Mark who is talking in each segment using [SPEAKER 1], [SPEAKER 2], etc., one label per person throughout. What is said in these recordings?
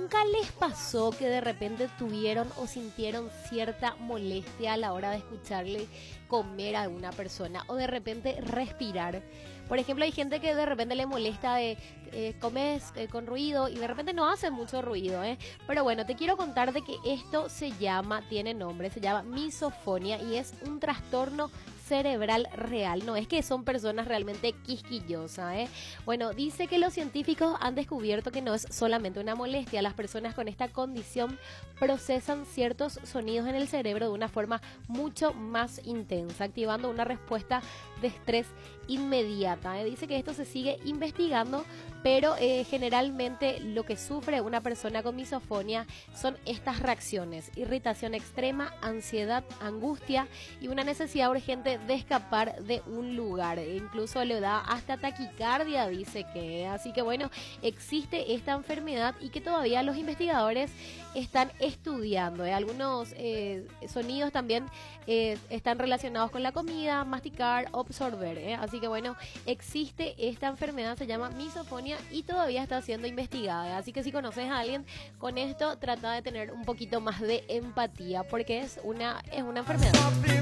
[SPEAKER 1] ¿Nunca les pasó que de repente tuvieron o sintieron cierta molestia a la hora de escucharle comer a una persona o de repente respirar? Por ejemplo, hay gente que de repente le molesta de comes con ruido y de repente no hace mucho ruido, ¿eh? Pero bueno, te quiero contar de que esto tiene nombre, se llama misofonia y es un trastorno cerebral real, no es que son personas realmente quisquillosas, ¿eh? Bueno, dice que los científicos han descubierto que no es solamente una molestia, las personas con esta condición procesan ciertos sonidos en el cerebro de una forma mucho más intensa, activando una respuesta de estrés inmediata, ¿eh? Dice que esto se sigue investigando, pero generalmente lo que sufre una persona con misofonia son estas reacciones: irritación extrema, ansiedad, angustia y una necesidad urgente de escapar de un lugar. Incluso le da hasta taquicardia, dice que. Así que bueno, existe esta enfermedad y que todavía los investigadores están estudiando. Algunos sonidos también están relacionados con la comida, masticar, absorber. Así que bueno, existe esta enfermedad, se llama misofonia y todavía está siendo investigada. Así que si conoces a alguien con esto, trata de tener un poquito más de empatía porque es una enfermedad.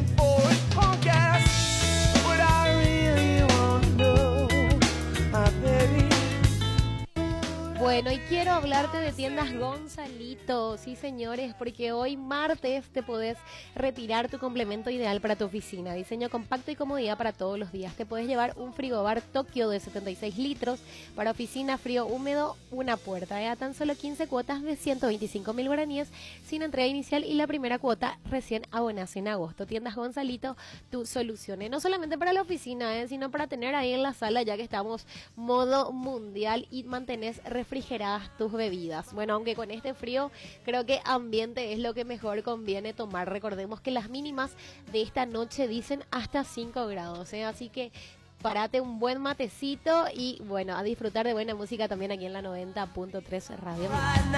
[SPEAKER 1] Bueno, y quiero hablarte de tiendas Gonzalito, sí señores, porque hoy martes te podés retirar tu complemento ideal para tu oficina. Diseño compacto y comodidad para todos los días. Te puedes llevar un frigobar Tokio de 76 litros para oficina, frío, húmedo, una puerta. A tan solo 15 cuotas de 125.000 guaraníes sin entrega inicial y la primera cuota recién abonás en agosto. Tiendas Gonzalito, tu solución. No solamente para la oficina, sino para tener ahí en la sala, ya que estamos modo mundial y mantenés refrigeradas tus bebidas. Bueno, aunque con este frío creo que ambiente es lo que mejor conviene tomar. Recordemos que las mínimas de esta noche dicen hasta 5 grados, así que parate un buen matecito y bueno, a disfrutar de buena música también aquí en la 90.3 Radio.